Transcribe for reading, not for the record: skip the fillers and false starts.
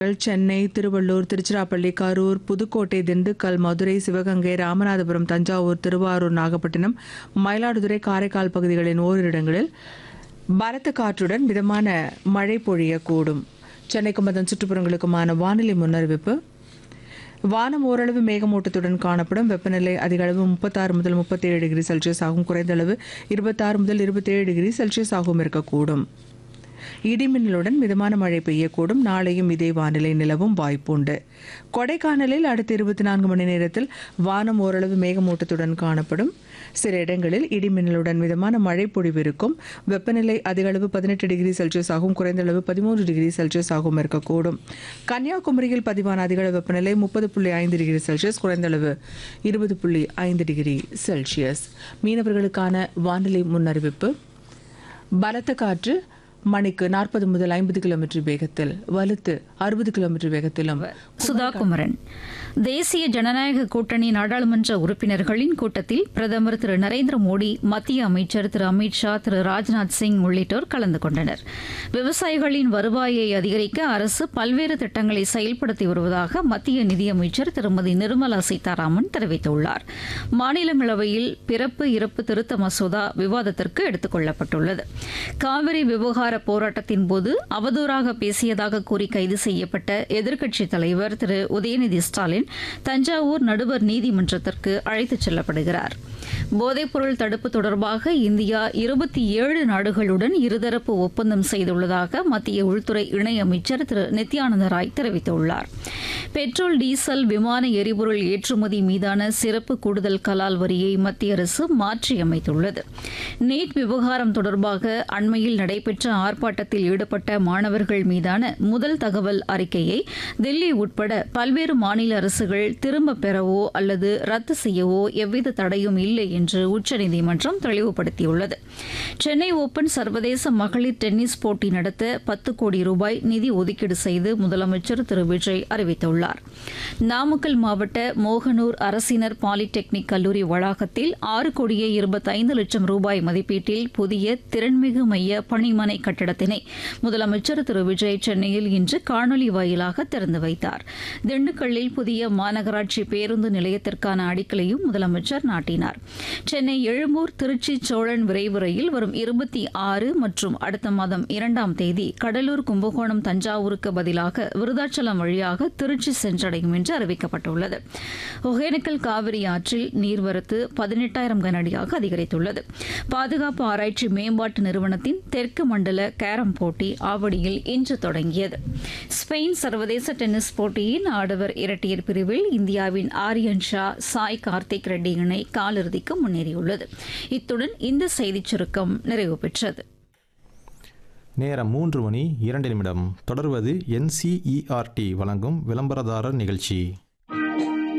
சென்னை, திருவள்ளூர், திருச்சிராப்பள்ளி, கரூர், புதுக்கோட்டை, திண்டுக்கல், மதுரை, சிவகங்கை, ராமநாதபுரம், தஞ்சாவூர், திருவாரூர், நாகப்பட்டினம், மயிலாடுதுறை, காரைக்கால் பகுதிகளின் ஓரிரு இடங்களில் பலத்த காற்றுடன் மிதமான மழை பொழியக்கூடும். சென்னைக்கும் அதன் சுற்றுப்புறங்களுக்குமான வானிலை முன்னறிவிப்பு. வானம் ஓரளவு மேகமூட்டத்துடன் காணப்படும். வெப்பநிலை அதிக அளவு 36 முதல் 37 டிகிரி செல்சியஸ் ஆகும். குறைந்த அளவு 26 முதல் 27 டிகிரி செல்சியஸ் ஆகவும் இருக்கக்கூடும். இடிமின்னலுடன் மிதமான மழை பெய்யக்கூடும். நாளையும் இதே வானிலை நிலவும் வாய்ப்புண்டு. கொடைக்கானலில் அடுத்த 24 மணி நேரத்தில் வானம் ஓரளவு மேகமூட்டத்துடன் காணப்படும். சில இடங்களில் இடிமின்னலுடன் மிதமான மழை பொழிவு இருக்கும். வெப்பநிலை அதிக அளவு 18 டிகிரி செல்சியஸ் ஆகும். குறைந்த அளவு 13 டிகிரி செல்சியஸ் ஆகவும் இருக்கக்கூடும். கன்னியாகுமரியில் பதிவான அதிக அளவு வெப்பநிலை 30.5 டிகிரி செல்சியஸ், குறைந்த அளவு 20.5 டிகிரி செல்சியஸ். மீனவர்களுக்கான வானிலை முன்னறிவிப்பு. பலத்த காற்று மணிக்கு 40 முதல் 50 கிலோமீட்டர் வேகத்தில் வலுத்து 60 கிலோமீட்டர் வேகத்திலும். சுதா குமரன். தேசிய ஜனநாயக கூட்டணி நாடாளுமன்ற உறுப்பினர்களின் கூட்டத்தில் பிரதமர் திரு நரேந்திர மோடி, மத்திய அமைச்சர் திரு அமித்ஷா, திரு ராஜ்நாத் சிங் உள்ளிட்டோர் கலந்து கொண்டனர். விவசாயிகளின் வருவாயை அதிகரிக்க அரசு பல்வேறு திட்டங்களை செயல்படுத்தி வருவதாக மத்திய நிதியமைச்சர் திருமதி நிர்மலா சீதாராமன் தெரிவித்துள்ளார். மாநிலங்களவையில் பிறப்பு இறப்பு திருத்த மசோதா விவாதத்திற்கு எடுத்துக் கொள்ளப்பட்டுள்ளது. காவிரி விவகார போராட்டத்தின் போது அவதூறாக பேசியதாக கூறி கைது செய்யப்பட்ட எதிர்க்கட்சித் தலைவர் திரு உதயநிதி ஸ்டாலின் தஞ்சாவூர் நடுவர் நீதிமன்றத்திற்கு அழைத்துச் செல்லப்படுகிறார். போதைப்பொருள் தடுப்பு தொடர்பாக இந்தியா 27 நாடுகளுடன் இருதரப்பு ஒப்பந்தம் செய்துள்ளதாக மத்திய உள்துறை இணையமைச்சர் திரு நித்யானந்த ராய் தெரிவித்துள்ளார். பெட்ரோல், டீசல், விமான எரிபொருள் ஏற்றுமதி மீதான சிறப்பு கூடுதல் கலால் வரியை மத்திய அரசு மாற்றியமைத்துள்ளது. நீட் விவகாரம் தொடர்பாக அண்மையில் நடைபெற்ற ஆர்ப்பாட்டத்தில் ஈடுபட்ட மாணவர்கள் மீதான முதல் தகவல் அறிக்கையை தில்லி உட்பட பல்வேறு மாநில அரசுகள் திரும்பப் பெறவோ அல்லது ரத்து செய்யவோ எவ்வித தடையும் இல்லை என்று உச்சநீதிமன்றம் தெளிவுபடுத்தியுள்ளது. சென்னை ஓபன் சர்வதேச மகளிர் டென்னிஸ் போட்டி நடத்த 10 கோடி ரூபாய் நிதி ஒதுக்கீடு செய்து முதலமைச்சர் திரு விஜய் அறிவித்துள்ளார். நாமக்கல் மாவட்ட மோகனூர் அரசினர் பாலிடெக்னிக் கல்லூரி வளாகத்தில் 6 கோடியே 25 லட்சம் ரூபாய் மதிப்பீட்டில் புதிய திறன்மிகு மைய பணிமனை கட்டடத்தினை முதலமைச்சர் திரு விஜய் சென்னையில் இன்று காணொலி வாயிலாக திறந்து வைத்தார். திண்டுக்கல்லில் புதிய மாநகராட்சி பேருந்து நிலையத்திற்கான அடிக்கலையும் முதலமைச்சர் நாட்டினார். சென்னை எழும்பூர் திருச்சி சோழன் விரைவு ரயில் வரும் 26 மற்றும் அடுத்த மாதம் 2ஆம் தேதி கடலூர், கும்பகோணம், தஞ்சாவூருக்கு பதிலாக விருதாச்சலம் வழியாக திருச்சி சென்றடையும் என்று அறிவிக்கப்பட்டுள்ளது. ஒகேனக்கல் காவிரி ஆற்றில் நீர்வரத்து 18,000 கனஅடியாக அதிகரித்துள்ளது. பாதுகாப்பு ஆராய்ச்சி மேம்பாட்டு நிறுவனத்தின் தெற்கு மண்டல கேரம் போட்டி ஆவடியில் இன்று தொடங்கியது. ஸ்பெயின் சர்வதேச டென்னிஸ் போட்டியின் ஆடவர் இரட்டையர் பிரிவில் இந்தியாவின் ஆரியன் ஷா, சாய் கார்த்திக் ரெட்டி இணை காலிறுதிக்கு முன்னேறியுள்ளது. இத்துடன் இந்த செய்திச் சுருக்கம் நிறைவு பெற்றது. நேரம் 3 மணி 2 நிமிடம். தொடர்வது NCERT வழங்கும் விளம்பரதாரர் நிகழ்ச்சி.